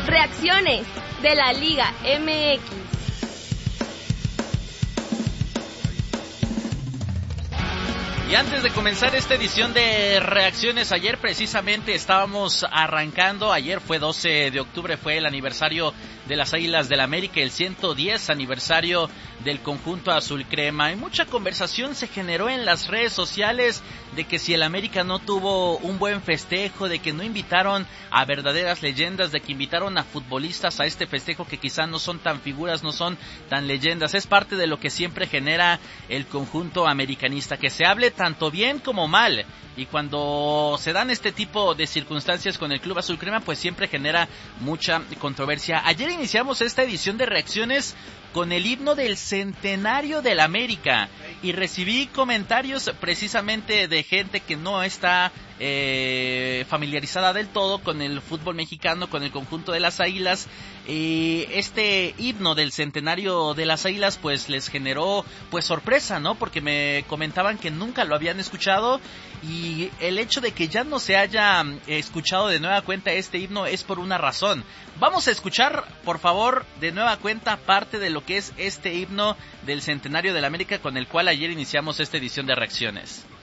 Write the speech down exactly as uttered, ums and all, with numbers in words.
Reacciones de la Liga M X. Y antes de comenzar esta edición de reacciones, ayer precisamente estábamos arrancando, ayer fue doce de octubre, fue el aniversario de las Águilas del América, el ciento diez aniversario del conjunto azul crema, y mucha conversación se generó en las redes sociales de que si el América no tuvo un buen festejo, de que no invitaron a verdaderas leyendas, de que invitaron a futbolistas a este festejo que quizá no son tan figuras, no son tan leyendas. Es parte de lo que siempre genera el conjunto americanista, que se hable tanto bien como mal, y cuando se dan este tipo de circunstancias con el Club Azul Crema, pues siempre genera mucha controversia. Ayer iniciamos esta edición de reacciones con el himno del centenario del América, y recibí comentarios precisamente de gente que no está eh, familiarizada del todo con el fútbol mexicano, con el conjunto de las Águilas. Eh, este himno del centenario de las Águilas pues les generó pues sorpresa, ¿no? Porque me comentaban que nunca lo habían escuchado, y el hecho de que ya no se haya escuchado de nueva cuenta este himno es por una razón. Vamos a escuchar, por favor, de nueva cuenta parte de lo que es este himno del centenario del América, con el cual ayer iniciamos esta edición de reacciones.